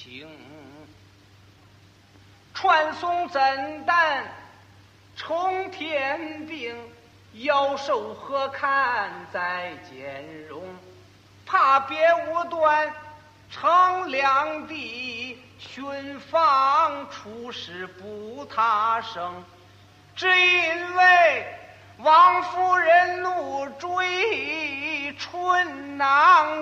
情，传送真胆冲天定，妖兽何堪再兼容？怕别无端乘两地，寻访出师不他生，只因为王夫人怒追春囊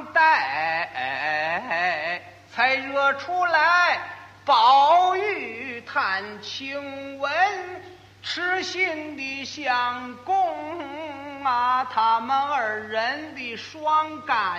带，才惹出来宝玉探亲闻，痴心的相公啊，他们二人的双感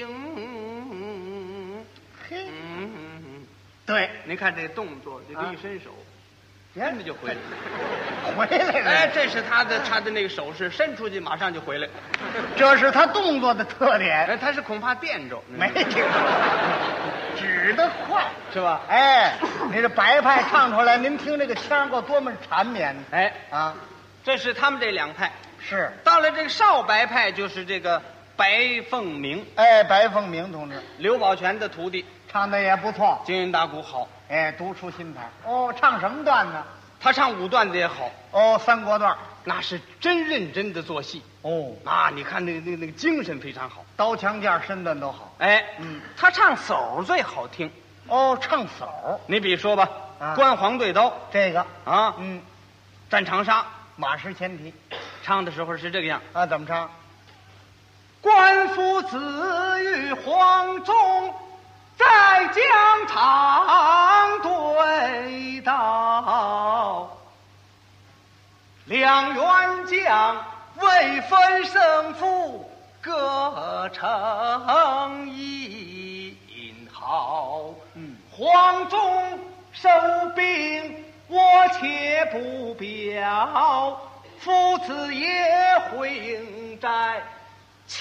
情。 嘿，对， 您看这动作，这个一伸手，真的就回来了。 回来了。 哎，这是他的那个手势，伸出去马上就回来。 这是他动作的特点。 哎，他是恐怕垫着， 没听说，指得快是吧？ 哎，你这白派唱出来，您听这个腔够多么缠绵。 哎啊， 这是他们这两派。 是到了这个少白派，就是这个白凤鸣。 哎，白凤鸣同志刘宝全的徒弟， 唱的也不错， 京韵大鼓好。 哎，独出心裁。哦，唱什么段呢？ 他唱武段子也好， 哦，三国段， 那是真认真的做戏。 哦， 啊，你看那个精神非常好， 刀枪剑身段都好。 哎，他唱叟最好听。 哦，唱叟， 你比如说吧， 啊关黄对刀这个啊，战长沙， 马失前蹄唱的时候是这个样。 啊，怎么唱？ 官夫子与黄忠在疆场对道，两员将未分胜负，各成一号。黄忠收兵，我且不表，父子也会应战，其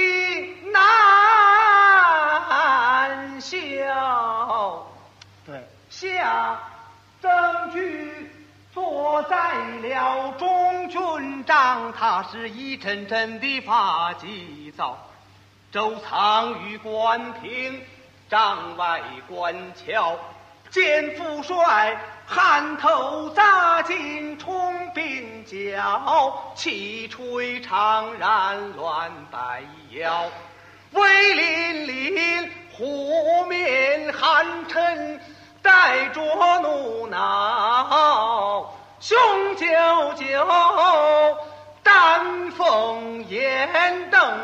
难消。 对， 下证据坐在了中军帐，他是一阵阵的发急躁。周仓与关平帐外观瞧，见父帅汗头扎进冲鬓角，气吹长髯乱摆腰，威凛凛虎面寒嗔，带着怒恼，雄赳赳丹凤眼瞪，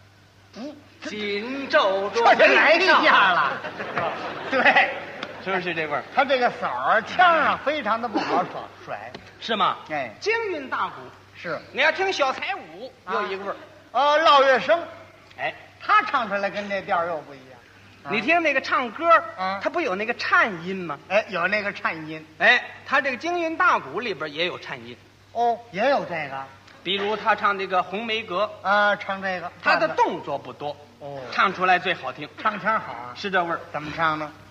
紧皱着这就来一下了。对， 是不是这味儿？ 他这个嗓儿腔上非常的不好甩。 是吗？ 哎， 京韵大鼓是。 你要听小彩舞，有一个味儿。 烙月生， 哎， 他唱出来跟这调又不一样。 你听那个唱歌，他不有那个颤音吗？ 哎，有那个颤音。 哎，他这个京韵大鼓里边也有颤音。 哦，也有这个。 比如他唱这个《红梅阁》 啊，唱这个， 他的动作不多， 哦， 唱出来最好听， 唱腔好啊， 是这味儿。 怎么唱呢？